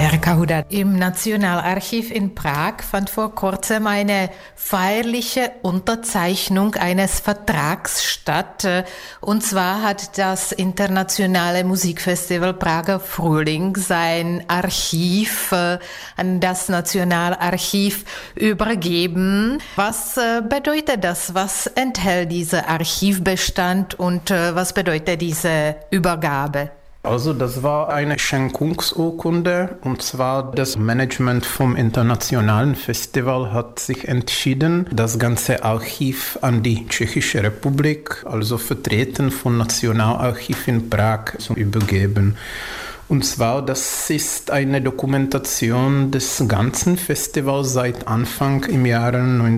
Verka Huda. Im Nationalarchiv in Prag fand vor kurzem eine feierliche Unterzeichnung eines Vertrags statt. Und zwar hat das internationale Musikfestival Prager Frühling sein Archiv an das Nationalarchiv übergeben. Was bedeutet das? Was enthält dieser Archivbestand und was bedeutet diese Übergabe? Also das war eine Schenkungsurkunde, und zwar das Management vom Internationalen Festival hat sich entschieden, das ganze Archiv an die Tschechische Republik, also vertreten vom Nationalarchiv in Prag, zu übergeben. Und zwar, das ist eine Dokumentation des ganzen Festivals seit Anfang im Jahre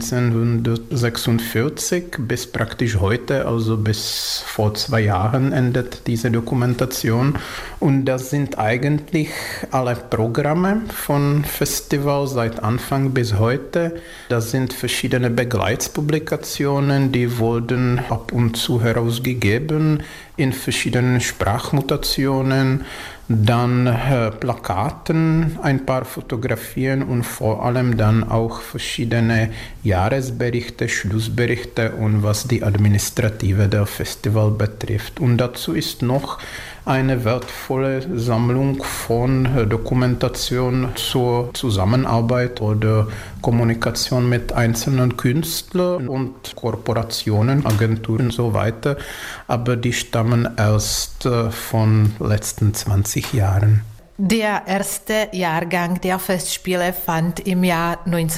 1946 bis praktisch heute, also bis vor 2 Jahren endet diese Dokumentation. Und das sind eigentlich alle Programme von Festival seit Anfang bis heute. Das sind verschiedene Begleitspublikationen, die wurden ab und zu herausgegeben in verschiedenen Sprachmutationen. Dann Plakaten, ein paar Fotografien und vor allem dann auch verschiedene Jahresberichte, Schlussberichte und was die Administrative der Festival betrifft. Und dazu ist noch eine wertvolle Sammlung von Dokumentation zur Zusammenarbeit oder Kommunikation mit einzelnen Künstlern und Korporationen, Agenturen und so weiter. Aber die stammen erst von letzten 20 Jahren. Der erste Jahrgang der Festspiele fand im Jahr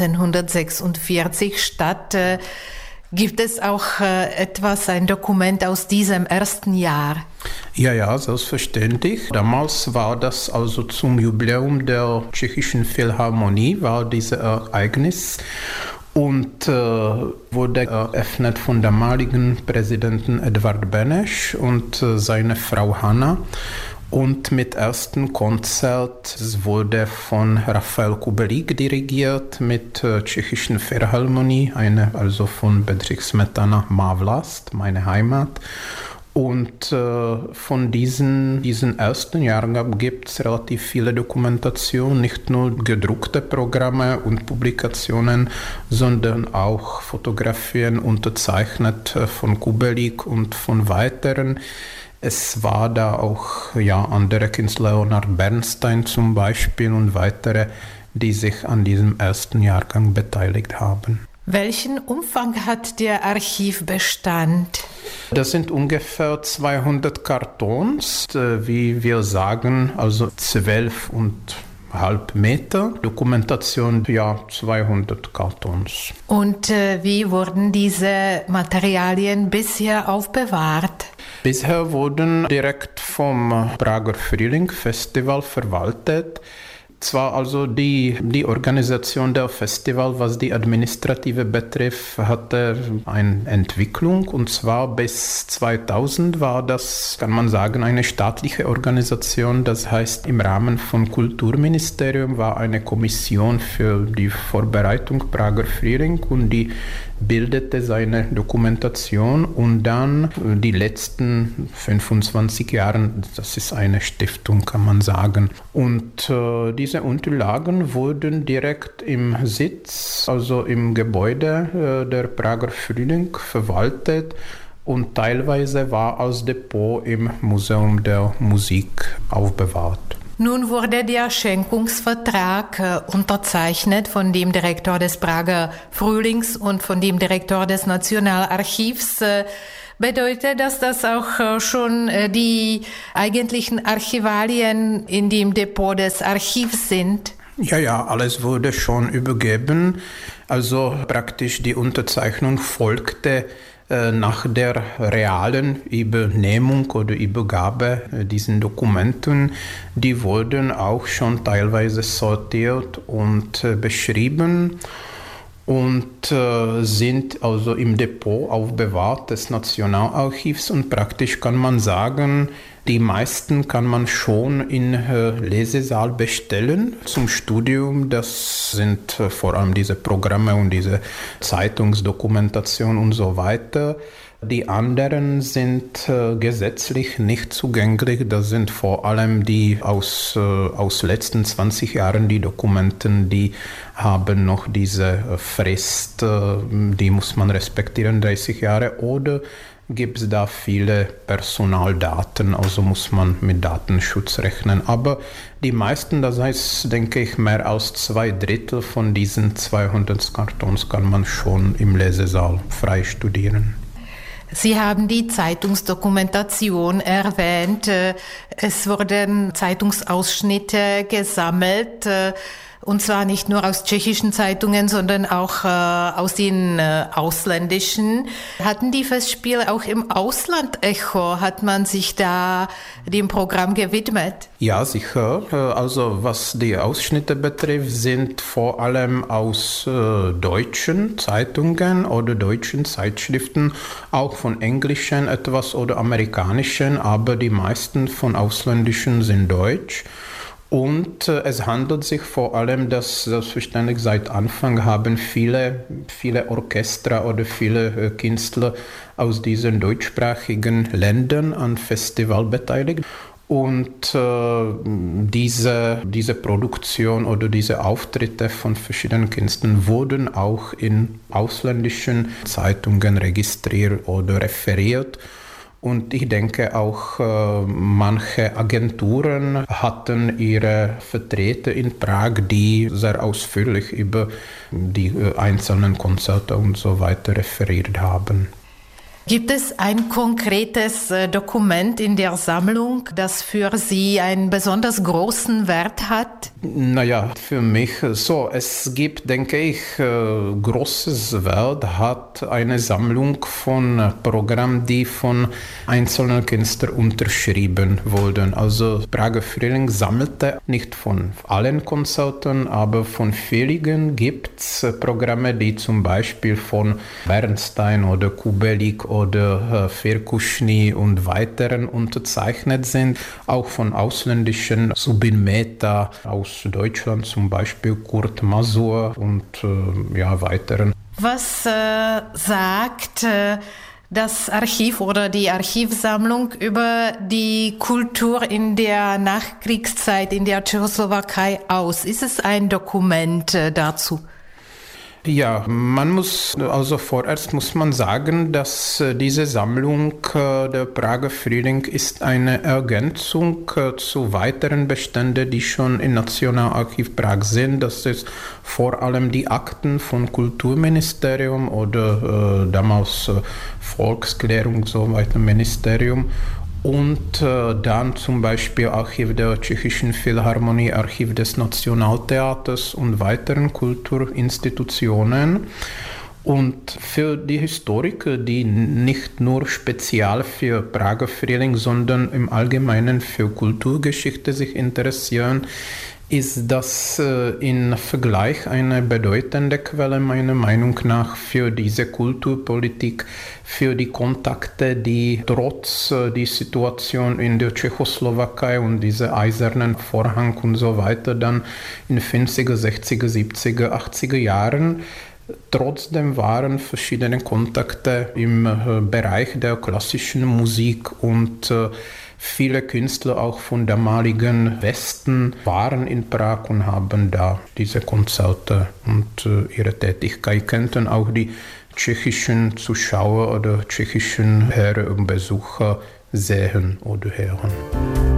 1946 statt. Gibt es auch ein Dokument aus diesem ersten Jahr? Ja, selbstverständlich. Damals war das also zum Jubiläum der Tschechischen Philharmonie, war dieses Ereignis. Und wurde eröffnet von damaligen Präsidenten Edvard Beneš und seine Frau Hanna. Und mit ersten Konzert wurde von Rafael Kubelik dirigiert mit Tschechischen Philharmonie, also von Bedřich Smetana Má vlast, meine Heimat. Und von diesen ersten Jahren gibt es relativ viele Dokumentationen, nicht nur gedruckte Programme und Publikationen, sondern auch Fotografien unterzeichnet von Kubelik und von weiteren. Es war da auch andere Künstler, Leonard Bernstein zum Beispiel und weitere, die sich an diesem ersten Jahrgang beteiligt haben. Welchen Umfang hat der Archivbestand? Das sind ungefähr 200 Kartons, wie wir sagen, also 12,5 Meter. Dokumentation, 200 Kartons. Und wie wurden diese Materialien bisher aufbewahrt? Bisher wurden direkt vom Prager Frühling Festival verwaltet. Zwar also die Organisation der Festival, was die Administrative betrifft, hatte eine Entwicklung, und zwar bis 2000 war das, kann man sagen, eine staatliche Organisation. Das heißt, im Rahmen vom Kulturministerium war eine Kommission für die Vorbereitung Prager Frühling und die bildete seine Dokumentation, und dann die letzten 25 Jahre, das ist eine Stiftung, kann man sagen. Und diese Unterlagen wurden direkt im Sitz, also im Gebäude der Prager Frühling verwaltet, und teilweise war als Depot im Museum der Musik aufbewahrt. Nun wurde der Schenkungsvertrag unterzeichnet von dem Direktor des Prager Frühlings und von dem Direktor des Nationalarchivs. Bedeutet das auch schon die eigentlichen Archivalien in dem Depot des Archivs sind? Ja, alles wurde schon übergeben. Also praktisch die Unterzeichnung folgte nach der realen Übernehmung oder Übergabe diesen Dokumenten. Die wurden auch schon teilweise sortiert und beschrieben und sind also im Depot aufbewahrt des Nationalarchivs, und praktisch kann man sagen, die meisten kann man schon in Lesesaal bestellen zum Studium. Das sind vor allem diese Programme und diese Zeitungsdokumentation und so weiter. Die anderen sind gesetzlich nicht zugänglich. Das sind vor allem die aus letzten 20 Jahren die Dokumenten, die haben noch diese Frist, die muss man respektieren, 30 Jahre. Oder gibt es da viele Personaldaten, also muss man mit Datenschutz rechnen. Aber die meisten, das heißt, denke ich, mehr als 2/3 von diesen 200 Kartons kann man schon im Lesesaal frei studieren. Sie haben die Zeitungsdokumentation erwähnt. Es wurden Zeitungsausschnitte gesammelt. Und zwar nicht nur aus tschechischen Zeitungen, sondern auch aus den ausländischen. Hatten die Festspiele auch im Ausland Echo? Hat man sich da dem Programm gewidmet? Ja, sicher. Also was die Ausschnitte betrifft, sind vor allem aus deutschen Zeitungen oder deutschen Zeitschriften, auch von englischen etwas oder amerikanischen, aber die meisten von ausländischen sind deutsch. Und es handelt sich vor allem, dass selbstverständlich seit Anfang haben viele Orchester oder viele Künstler aus diesen deutschsprachigen Ländern an Festival beteiligt. Und diese Produktion oder diese Auftritte von verschiedenen Künstlern wurden auch in ausländischen Zeitungen registriert oder referiert. Und ich denke auch, manche Agenturen hatten ihre Vertreter in Prag, die sehr ausführlich über die einzelnen Konzerte und so weiter referiert haben. Gibt es ein konkretes Dokument in der Sammlung, das für Sie einen besonders großen Wert hat? Naja, für mich so. Es gibt, denke ich, großes Wert hat eine Sammlung von Programmen, die von einzelnen Künstlern unterschrieben wurden. Also Prager Frühling sammelte nicht von allen Konzerten, aber von vielen gibt es Programme, die zum Beispiel von Bernstein oder Kubelik oder Firkuschny und weiteren unterzeichnet sind, auch von ausländischen Subin Mehta aus Deutschland, zum Beispiel Kurt Masur und weiteren. Was sagt das Archiv oder die Archivsammlung über die Kultur in der Nachkriegszeit in der Tschechoslowakei aus? Ist es ein Dokument dazu? Ja, vorerst muss man sagen, dass diese Sammlung der Prager Frühling ist eine Ergänzung zu weiteren Beständen, die schon im Nationalarchiv Prag sind. Das ist vor allem die Akten vom Kulturministerium oder damals Volksklärung, so weiter Ministerium. Und dann zum Beispiel Archiv der Tschechischen Philharmonie, Archiv des Nationaltheaters und weiteren Kulturinstitutionen. Und für die Historiker, die nicht nur speziell für Prager Frühling, sondern im Allgemeinen für Kulturgeschichte sich interessieren, ist das im Vergleich eine bedeutende Quelle meiner Meinung nach für diese Kulturpolitik, für die Kontakte, die trotz die Situation in der Tschechoslowakei und dieser eisernen Vorhang und so weiter dann in 50er, 60er, 70er, 80er Jahren. Trotzdem waren verschiedene Kontakte im Bereich der klassischen Musik und viele Künstler auch von damaligen Westen waren in Prag und haben da diese Konzerte und ihre Tätigkeit könnten auch die tschechischen Zuschauer oder tschechischen Herren und Besucher sehen oder hören.